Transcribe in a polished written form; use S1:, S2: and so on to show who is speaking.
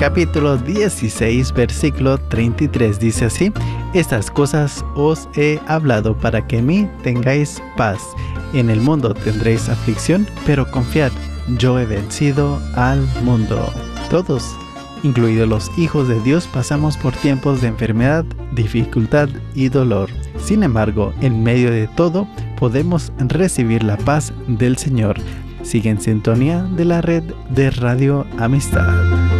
S1: capítulo 16, versículo 33 dice así: estas cosas os he hablado para que en mí tengáis paz. En el mundo tendréis aflicción, pero confiad, yo he vencido al mundo. Todos, incluidos los hijos de Dios, pasamos por tiempos de enfermedad, dificultad y dolor. Sin embargo, en medio de todo, podemos recibir la paz del Señor. Sigue en sintonía de la red de Radio Amistad.